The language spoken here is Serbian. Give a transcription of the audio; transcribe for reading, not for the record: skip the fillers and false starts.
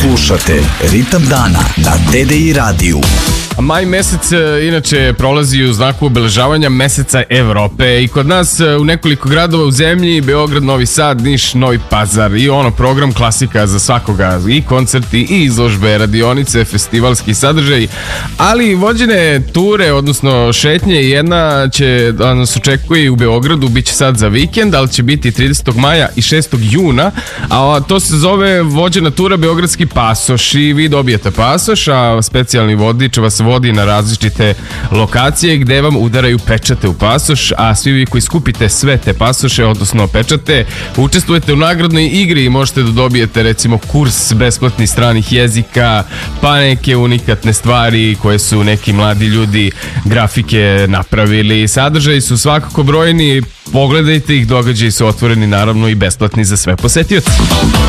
Slušate Ritam dana na TDI radiju. Maj mesec inače prolazi u znaku obeležavanja meseca Evrope i kod nas u nekoliko gradova u zemlji, Beograd, Novi Sad, Niš, Novi Pazar i program klasika za svakoga, i koncerti i izložbe, radionice, festivalski sadržaj, ali vođene ture, odnosno šetnje, jedna će da nas očekuje u Beogradu, bit će sad za vikend, ali će biti 30. maja i 6. juna, a to se zove vođena tura Beogradski pasoš i vi dobijete pasoš, a specijalni vodič vas vodi na različite lokacije gde vam udaraju pečate u pasoš, a svi vi koji skupite sve te pasoše, odnosno pečate, učestvujete u nagradnoj igri i možete da dobijete recimo kurs besplatnih stranih jezika, pa neke unikatne stvari koje su neki mladi ljudi grafike napravili. Sadržaji su svakako brojni, pogledajte ih, događaji su otvoreni naravno i besplatni za sve posetioce.